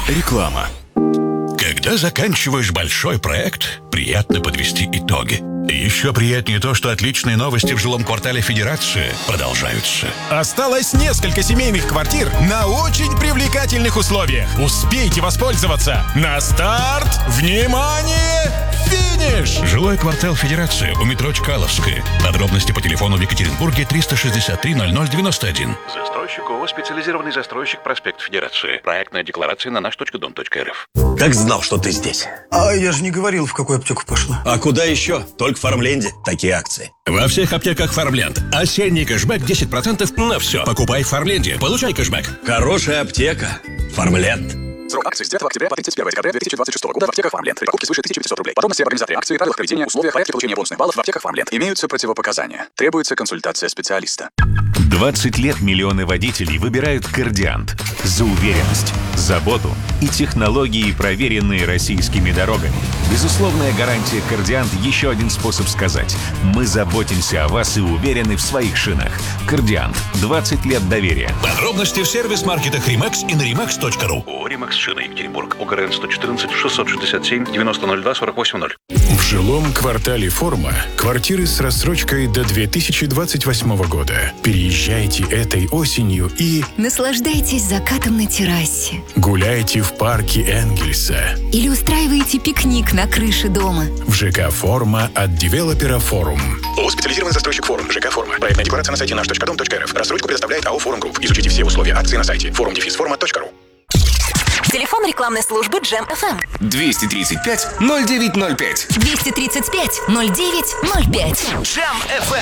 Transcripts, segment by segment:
Реклама. Когда заканчиваешь большой проект, приятно подвести итоги. Еще приятнее то, что отличные новости в жилом квартале Федерации продолжаются. Осталось несколько семейных квартир на очень привлекательных условиях. Успейте воспользоваться. На старт! Внимание! Финиш! Жилой квартал Федерации у метро Чкаловская. Подробности по телефону в Екатеринбурге 363 0091. Застройщик ООО «Специализированный застройщик», проспект Федерации. Проектная декларация на наш.дом.рф. Как знал, что ты здесь. А я же не говорил, в какую аптеку пошла. А куда еще? Только в Фармленде такие акции. Во всех аптеках Фармленд. Осенний кэшбэк 10% на все. Покупай в Фармленде, получай кэшбэк. Хорошая аптека. Фармленд. Срок акции с 9 октября по 31 декабря 2026 года в аптеках Фармленд. При покупке свыше 1500 рублей. Подробности об организаторе акции, правилах проведения, условиях, порядке получения бонусных баллов в аптеках Фармленд. Имеются противопоказания. Требуется консультация специалиста. 20 лет миллионы водителей выбирают Кордиант за уверенность, заботу и технологии, проверенные российскими дорогами. Безусловная гарантия Кордиант – еще один способ сказать: мы заботимся о вас и уверены в своих шинах. Кордиант. 20 лет доверия. Подробности в сервис-маркетах Rimax и на rimax.ru. ООО «Римакс Шина», Екатеринбург. ОГРН 114 667 9002 480. В жилом квартале «Форма» квартиры с рассрочкой до 2028 года. Переезжайте этой осенью и наслаждайтесь закатом на террасе. гуляйте в парке Энгельса. Или устраиваете пикник на крыше дома. В ЖК «Форма» от девелопера «Форум». ООО «Специализированный застройщик Форум». ЖК «Форма». Проектная декларация на сайте наш.дом.рф. Рассрочку предоставляет АО «Форум Групп». Изучите все условия акции на сайте forum-forma.ru. Телефон рекламной службы Джем FM. 235 0905. 235 0905. Джем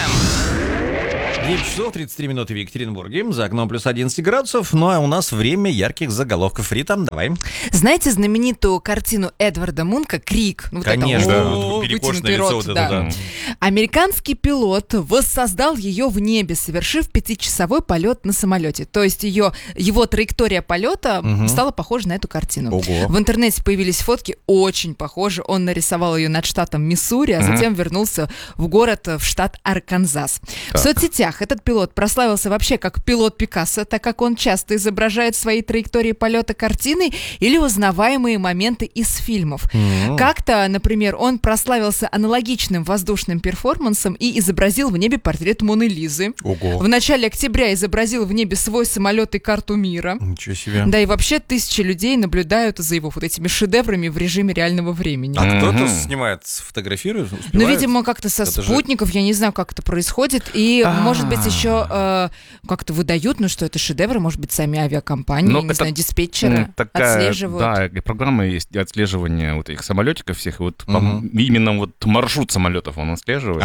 FM. 9 часов 33 минуты в Екатеринбурге. За окном плюс 11 градусов. Ну а у нас время ярких заголовков. Рита, давай. Знаете знаменитую картину Эдварда Мунка «Крик»? Ну, вот конечно. это, Перекошенное лицо. Вот да. Американский пилот воссоздал ее в небе, совершив 5-часовой полет на самолете. То есть его траектория полета стала похожа на эту картину. Ого. В интернете появились фотки, очень похожи. Он нарисовал ее над штатом Миссури, а затем вернулся в город, в штат Арканзас. В соцсетях этот пилот прославился вообще как пилот Пикассо, так как он часто изображает свои траектории полета картины или узнаваемые моменты из фильмов. Как-то, например, он прославился аналогичным воздушным перформансом и изобразил в небе портрет Моны Лизы. Ого. В начале октября изобразил в небе свой самолет и карту мира. Ничего себе. Да, и вообще тысячи людей наблюдают за его вот этими шедеврами в режиме реального времени. А кто-то снимает, фотографирует, успевает? Ну, видимо, как-то со спутников, я не знаю, как это происходит. И, может быть, еще как-то выдают, ну, что это шедевры, может быть, сами авиакомпании, не знаю, диспетчеры отслеживают. Да, программа есть для отслеживания вот этих самолетиков всех. Вот именно вот маршрут самолетов он отслеживает.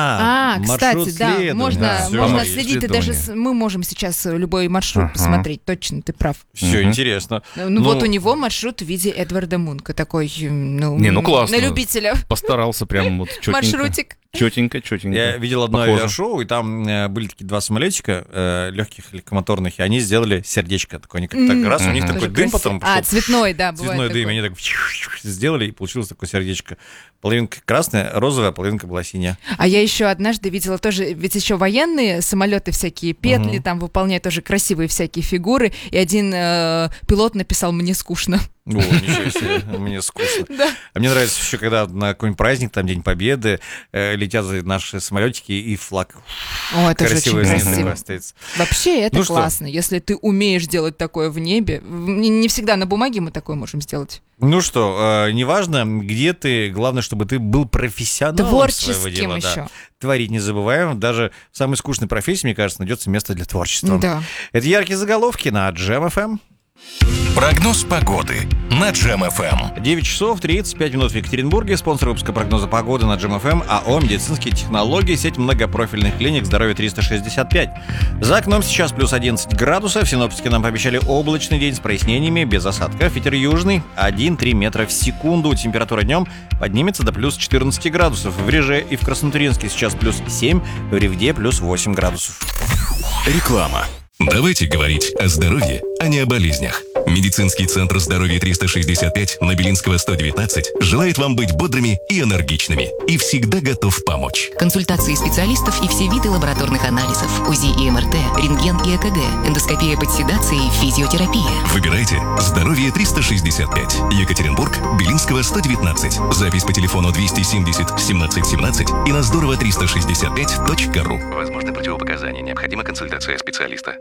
Кстати, да, можно отследить, и даже исследование. мы можем сейчас любой маршрут посмотреть, точно, ты прав. Все интересно. Ну, вот у него маршрут в виде Эдварда Мунка, такой, классно. на любителя. Постарался прям вот чётенько. Маршрутик. Чётенько. Я видел одно авиашоу, и там были такие два самолетика легких легкомоторных, и они сделали сердечко такое. Они как-то раз, у них такой дым потом пошел. Цветной, да, бывает цветной дым, такой. они так сделали, и получилось такое сердечко. Половинка красная, розовая, половинка была синяя. А я еще однажды видела тоже, ведь еще военные самолеты всякие, петли там выполняют тоже красивые всякие фигуры, и один пилот написал «Мне скучно». О, ничего себе, мне скучно. Да. А мне нравится еще, когда на какой-нибудь праздник, там День Победы, летят наши самолетики, и флаг Это красивый же очень красиво. остается. Вообще это Ну классно, если ты умеешь делать такое в небе. Не всегда на бумаге мы такое можем сделать. Ну что, неважно, где ты, главное, чтобы ты был профессионалом Творческим своего дела. еще. Да. Творить не забываем. Даже в самой скучной профессии, мне кажется, найдется место для творчества. Да. Это яркие заголовки на Джем FM. Прогноз погоды на Джем FM. 9 часов 35 минут в Екатеринбурге. Спонсор выпуска прогноза погоды на Джем FM АО «Медицинские технологии», сеть многопрофильных клиник «Здоровье 365». За окном сейчас плюс 11 градусов. Синоптики нам пообещали облачный день с прояснениями, без осадков. Ветер южный 1-3 метра в секунду. Температура днем поднимется до плюс 14 градусов. В Реже и в Краснотурьинске сейчас плюс 7, в Ревде плюс 8 градусов. Реклама. Давайте говорить о здоровье, а не о болезнях. Медицинский центр здоровья 365 на Белинского 119 желает вам быть бодрыми и энергичными и всегда готов помочь. Консультации специалистов и все виды лабораторных анализов, УЗИ и МРТ, рентген и ЭКГ, эндоскопия под седацией, физиотерапия. Выбирайте «Здоровье 365». Екатеринбург, Белинского 119. Запись по телефону 270 17 17 и на здорово365.ру. Возможны противопоказания. Необходима консультация специалиста.